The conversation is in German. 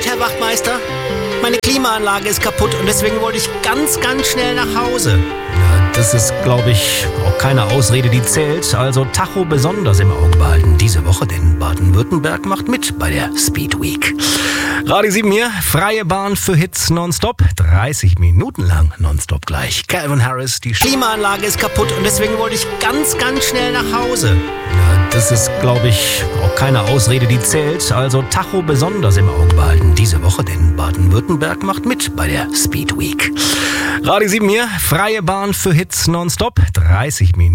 leid, Herr Wachtmeister. Meine Klimaanlage ist kaputt und deswegen wollte ich ganz schnell nach Hause. Ja, das ist, glaube ich, auch keine Ausrede, die zählt. Also Tacho besonders im Auge behalten diese Woche, denn Baden-Württemberg macht mit bei der Speed Week. Radio 7 hier, freie Bahn für Hits nonstop. 30 Minuten lang nonstop gleich. Calvin Harris, die Klimaanlage ist kaputt und deswegen wollte ich ganz schnell nach Hause. Ja, das ist, glaube ich, auch keine Ausrede, die zählt. Also Tacho besonders im Auge behalten diese Woche, denn Baden-Württemberg macht mit bei der Speed Week. Radio 7 hier, freie Bahn für Hits nonstop. 30 Minuten.